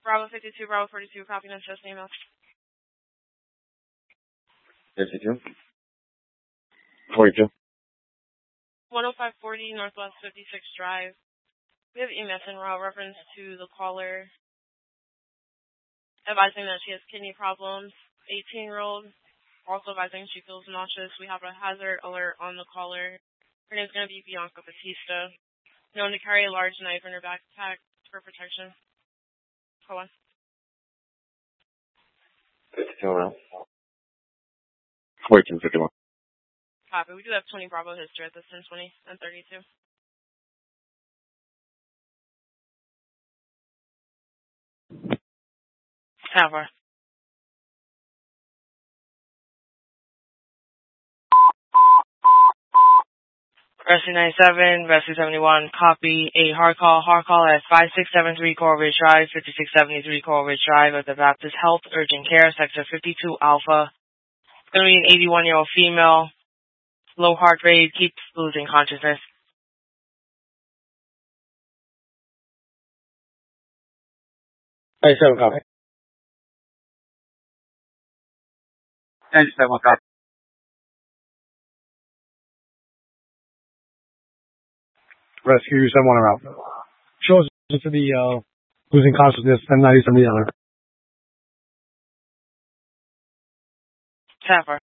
Bravo 52, Bravo 42, copy and just email. 52. 42. 10540 Northwest 56 Drive. We have EMS en route reference to the caller advising that she has kidney problems. 18-year-old, also advising she feels nauseous. We have a hazard alert on the caller. Her name is going to be Bianca Batista. Known to carry a large knife in her backpack for protection. Hold on. 52 around. 4251. Copy. We do have 20 Bravo history at this 1020 and 32. Tower. Rescue 97, Rescue 71, copy a hard call at 5673 Coral Ridge Drive, 5673 Coral Ridge Drive of the Baptist Health Urgent Care, Sector 52 Alpha. It's going to be an 81-year-old female, low heart rate, keeps losing consciousness. 97 copy. 97 copy. Rescue 71 around. Shows to the losing consciousness and 97 the other. Tower.